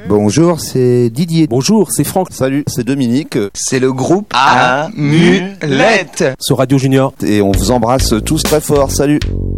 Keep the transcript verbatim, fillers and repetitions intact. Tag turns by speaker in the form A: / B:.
A: Bonjour, c'est Didier.
B: Bonjour, c'est Franck.
C: Salut, c'est Dominique.
A: C'est le groupe
D: Amulette
B: sur Radio Junior.
C: Et on vous embrasse tous très fort. Salut.